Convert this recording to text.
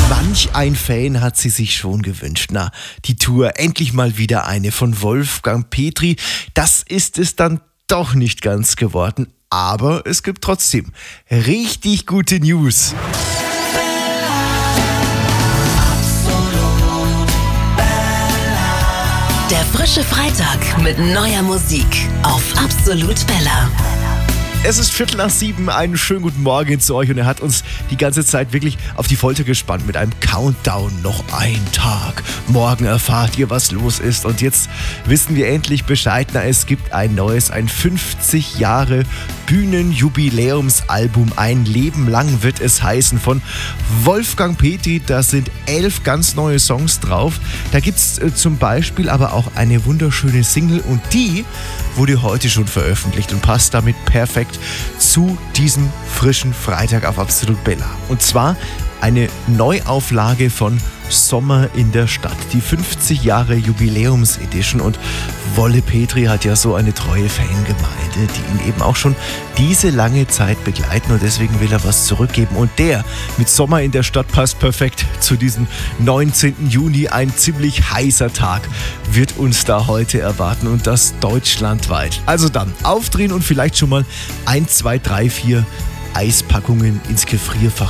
Manch ein Fan hat sie sich schon gewünscht. Na, die Tour, endlich mal wieder eine von Wolfgang Petri. Das ist es dann doch nicht ganz geworden. Aber es gibt trotzdem richtig gute News. Der frische Freitag mit neuer Musik auf Absolut Bella. Es ist 6:45, einen schönen guten Morgen zu euch und er hat uns die ganze Zeit wirklich auf die Folter gespannt mit einem Countdown. Noch ein Tag, morgen erfahrt ihr, was los ist und jetzt wissen wir endlich Bescheid. Na, es gibt ein neues, ein 50 Jahre Bühnenjubiläumsalbum. Ein Leben lang wird es heißen, von Wolfgang Petri. Da sind 11 ganz neue Songs drauf. Da gibt es zum Beispiel aber auch eine wunderschöne Single und die wurde heute schon veröffentlicht und passt damit perfekt zu diesem frischen Freitag auf Absolut Bella. Und zwar eine Neuauflage von Sommer in der Stadt, die 50 Jahre Jubiläums-Edition. Und Wolle Petri hat ja so eine treue Fangemeinde, die ihn eben auch schon diese lange Zeit begleiten und deswegen will er was zurückgeben. Und der mit Sommer in der Stadt passt perfekt zu diesem 19. Juni. Ein ziemlich heißer Tag wird uns da heute erwarten und das deutschlandweit. Also dann aufdrehen und vielleicht schon mal 1, 2, 3, 4 Eispackungen ins Gefrierfach